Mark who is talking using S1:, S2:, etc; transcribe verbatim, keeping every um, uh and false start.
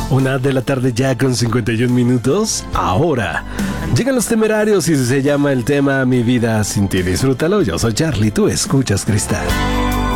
S1: Una de la tarde ya con cincuenta y un minutos. Ahora llegan los Temerarios y se llama el tema Mi vida sin ti. Disfrútalo. Yo soy Charlie, tú escuchas Cristal.